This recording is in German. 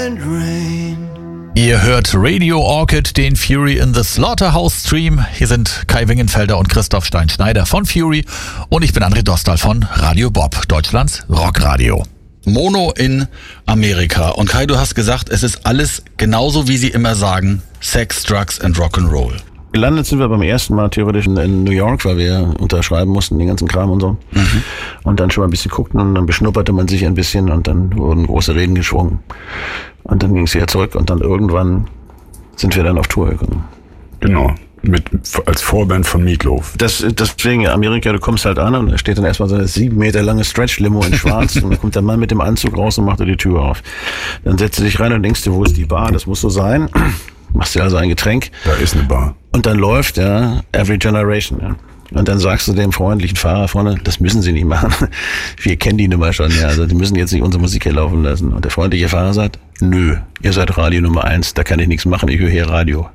and rain. Ihr hört Radio Orchid, den Fury in the Slaughterhouse Stream. Hier sind Kai Wingenfelder und Christoph Stein-Schneider von Fury und ich bin André Dostal von Radio Bob, Deutschlands Rockradio. Mono in Amerika. Und Kai, du hast gesagt, es ist alles genauso, wie sie immer sagen, Sex, Drugs and Rock'n'Roll. Gelandet sind wir beim ersten Mal theoretisch in New York, weil wir unterschreiben mussten, den ganzen Kram und so. Mhm. Und dann schon mal ein bisschen guckten und dann beschnupperte man sich ein bisschen und dann wurden große Reden geschwungen. Und dann ging es wieder zurück und dann irgendwann sind wir dann auf Tour gekommen. Genau. Als Vorband von Meatloaf. Deswegen Amerika, du kommst halt an und da steht dann erstmal so eine 7 Meter lange Stretch-Limo in schwarz und dann kommt der Mann mit dem Anzug raus und macht dir die Tür auf. Dann setzt du dich rein und denkst dir, wo ist die Bar? Das muss so sein. Machst dir also ein Getränk. Da ist eine Bar. Und dann läuft, Every Generation, ja. Und dann sagst du dem freundlichen Fahrer vorne, das müssen Sie nicht machen. Wir kennen die Nummer schon, ja. Also die müssen jetzt nicht unsere Musik hier laufen lassen. Und der freundliche Fahrer sagt, nö, ihr seid Radio Nummer 1, da kann ich nichts machen, ich höre hier Radio.